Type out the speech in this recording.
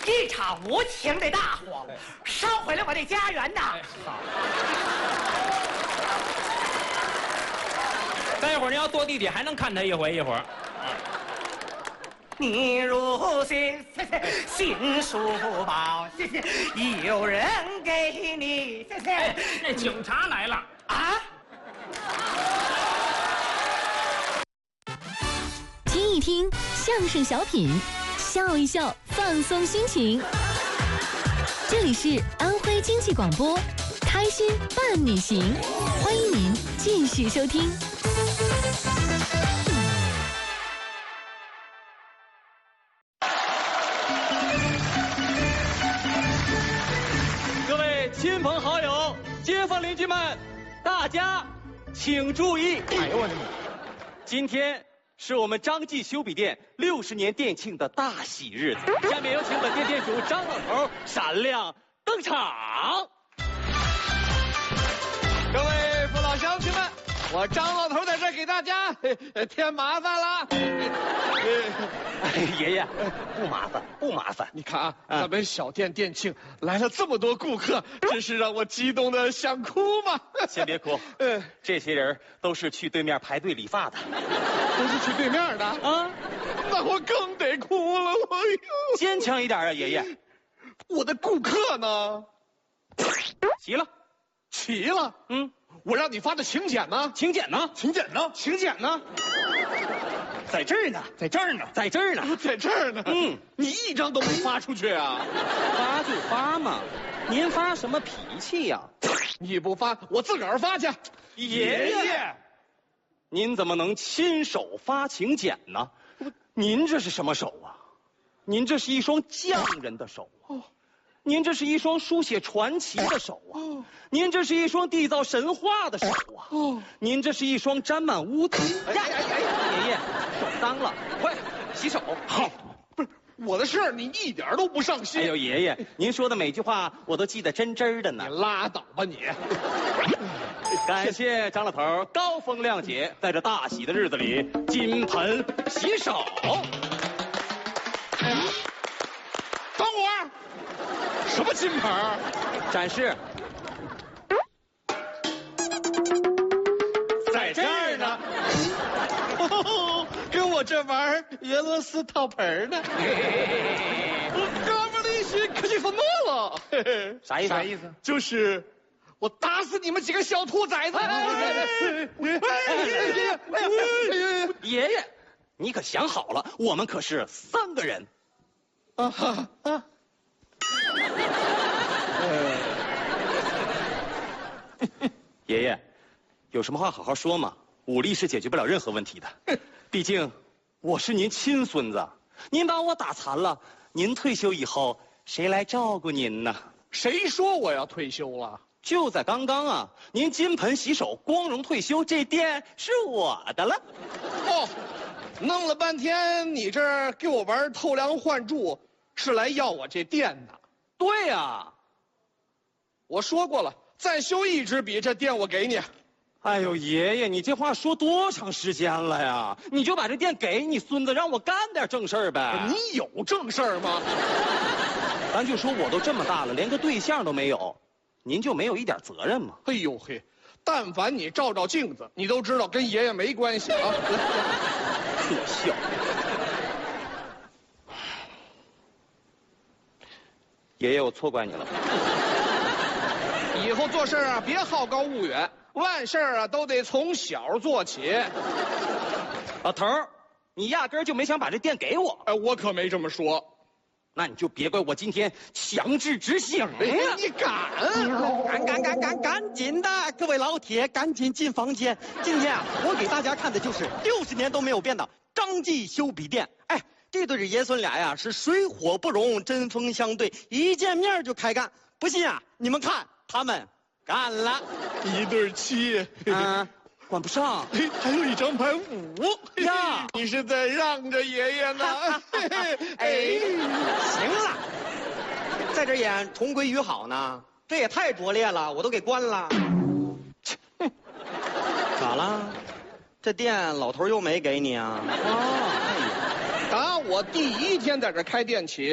一场无情的大火，烧毁了我的家园呐！ 好。待会儿你要坐地铁还能看他一会儿。 你如新书包，谢谢，有人给你，谢谢。 那警察来了啊！ 听一听相声小品，笑一笑，放松心情。这里是安徽经济广播，开心伴你行，欢迎您继续收听。 各位亲朋好友、街坊邻居们，大家请注意！哎呦我的妈！今天是我们张记修笔店60年店庆的大喜日子，下面有请本店店主张老头闪亮登场。 各位父老乡亲们，我张老头在这儿给大家添麻烦了。 爷爷，不麻烦，不麻烦。 你看啊，咱们小店店庆来了这么多顾客，真是让我激动的想哭嘛。 先别哭，这些人都是去对面排队理发的， 都是去对面的啊。那我更得哭了，我哟。 坚强一点啊，爷爷。 我的顾客呢？ 齐了。 齐了，我让你发的请柬呢？ 请柬呢？ 请柬呢？请柬呢？ 在这儿呢，在这儿呢，在这儿呢， 在这儿呢。你一张都没发出去啊？ 发就发嘛，您发什么脾气呀？ 你不发，我自个儿发去。 爷爷，您怎么能亲手发请柬呢？您这是什么手啊？您这是一双匠人的手啊！您这是一双书写传奇的手啊！您这是一双缔造神话的手啊！您这是一双沾满污渍。爷爷，手脏了，快洗手。 好，不是我的事儿，你一点都不上心。 哎呦，爷爷，您说的每句话我都记得真真的呢。 你拉倒吧你！ 感谢张老头高风亮节，在这大喜的日子里金盆洗手。 等会儿。什么金盆？ 展示。 在这儿呢。跟我这玩俄罗斯套盆呢。哥们儿一起可气死我了。 啥意思？啥意思？ 就是我打死你们几个小兔崽子！ 爷爷，你可想好了，我们可是3个人。爷爷，有什么话好好说嘛，武力是解决不了任何问题的。毕竟我是您亲孙子，您把我打残了，您退休以后谁来照顾您呢？ 谁说我要退休了？ 就在刚刚啊，您金盆洗手，光荣退休，这店是我的了。 哦，弄了半天你这儿给我玩偷梁换柱，是来要我这店的？ 对呀， 我说过了，再修1支笔，这店我给你。 哎呦，爷爷，你这话说多长时间了呀？你就把这店给你孙子，让我干点正事儿呗。 你有正事儿吗？ 咱就说我都这么大了，连个对象都没有，您就没有一点责任吗？ 哎呦嘿，但凡你照照镜子，你都知道跟爷爷没关系啊。 可笑。爷爷，我错怪你了。 以后做事啊，别好高骛远，万事啊都得从小做起。 老头儿，你压根儿就没想把这店给我。 哎，我可没这么说。 那你就别怪我今天强制执行呀！ 你敢？ 赶紧的，各位老铁，赶紧进房间。今天啊，我给大家看的就是60年都没有变的张记修笔店。哎，这对爷孙俩呀是水火不容，针锋相对，一见面就开干。不信啊，你们看他们干了 1对7。 管不上。 还有一张牌5 呀！ 你是在让着爷爷呢？ 哎，行了，在这演重归于好呢，这也太拙劣了，我都给关了。咋了？这店老头又没给你啊？ 打我第1天在这开店起，